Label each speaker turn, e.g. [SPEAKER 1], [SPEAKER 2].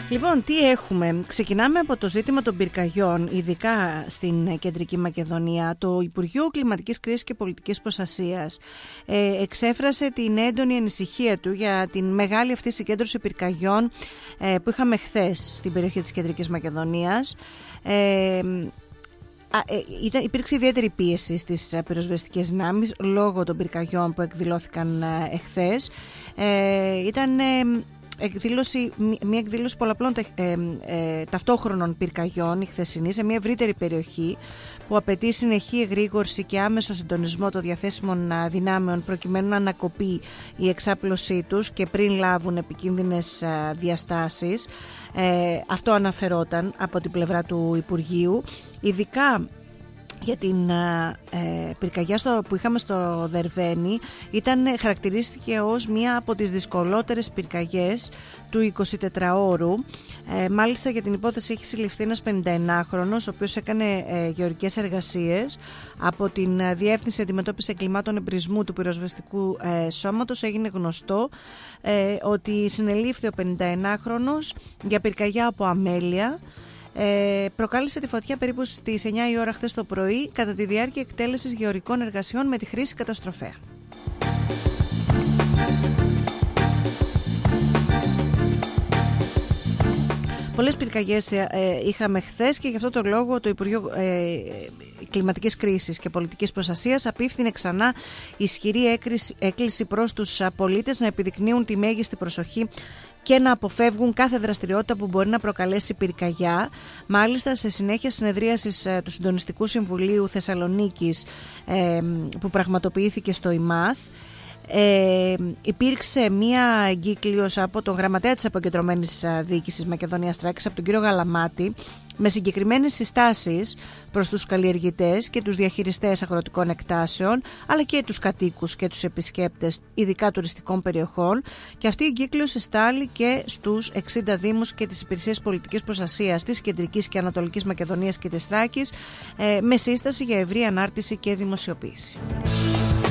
[SPEAKER 1] Λοιπόν, τι έχουμε? Ξεκινάμε από το ζήτημα των πυρκαγιών, ειδικά στην Κεντρική Μακεδονία. Το Υπουργείο Κλιματικής Κρίσης και Πολιτικής Προστασίας εξέφρασε την έντονη ανησυχία του για την μεγάλη αυτή συγκέντρωση πυρκαγιών που είχαμε χθες στην περιοχή της Κεντρικής Μακεδονίας. Υπήρξε ιδιαίτερη πίεση στις πυροσβεστικές δυνάμεις λόγω των πυρκαγιών που εκδηλώθηκαν εχθές. Ήταν μια εκδήλωση πολλαπλών ταυτόχρονων πυρκαγιών η χθεσινή σε μια ευρύτερη περιοχή που απαιτεί συνεχή εγρήγορση και άμεσο συντονισμό των διαθέσιμων δυνάμεων προκειμένου να ανακοπεί η εξάπλωσή τους και πριν λάβουν επικίνδυνες διαστάσεις. Αυτό αναφερόταν από την πλευρά του Υπουργείου, ειδικά για την πυρκαγιά που είχαμε στο Δερβαίνη. Χαρακτηρίστηκε ως μία από τις δυσκολότερες πυρκαγιές του 24ωρου. Μάλιστα για την υπόθεση έχει συλληφθεί ένας 51χρονος, ο οποίος έκανε γεωργικές εργασίες. Από την Διεύθυνση Αντιμετώπισης Εγκλημάτων Εμπρισμού του Πυροσβεστικού Σώματος έγινε γνωστό ότι συνελήφθη ο 51χρονος για πυρκαγιά από αμέλεια. Προκάλεσε τη φωτιά περίπου στις 9 η ώρα χθες το πρωί κατά τη διάρκεια εκτέλεσης γεωργικών εργασιών με τη χρήση καταστροφέα. Πολλές πυρκαγιές είχαμε χθες και γι' αυτό το λόγο το Υπουργείο Κλιματικής Κρίσης και Πολιτικής Προστασίας απίφθινε ξανά ισχυρή έκκληση προς τους πολίτες να επιδεικνύουν τη μέγιστη προσοχή και να αποφεύγουν κάθε δραστηριότητα που μπορεί να προκαλέσει πυρκαγιά. Μάλιστα, σε συνέχεια συνεδρίασης του Συντονιστικού Συμβουλίου Θεσσαλονίκης που πραγματοποιήθηκε στο ΙΜΑΘ, υπήρξε μία εγκύκλειος από τον γραμματέα της Αποκεντρωμένης Διοίκησης Μακεδονίας Θράκης, από τον κύριο Γαλαμάτη, με συγκεκριμένες συστάσεις προς τους καλλιεργητές και τους διαχειριστές αγροτικών εκτάσεων, αλλά και τους κατοίκους και τους επισκέπτες ειδικά τουριστικών περιοχών, και αυτή η εγκύκλειος εστάλει και στους 60 δήμους και τις υπηρεσίες πολιτικής προστασίας της Κεντρικής και Ανατολικής Μακεδονίας και της Θράκης, με σύσταση για ευρύ ανάρτηση και δημοσιοποίηση.